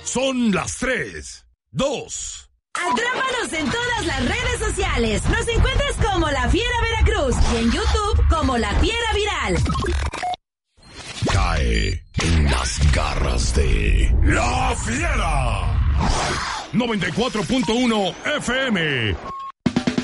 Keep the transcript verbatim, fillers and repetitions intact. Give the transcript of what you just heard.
Son las tres, dos. Atrápanos en todas las redes sociales. Nos encuentras como La Fiera Veracruz y en YouTube como La Fiera Viral. Cae en las garras de La Fiera. noventa y cuatro punto uno F M.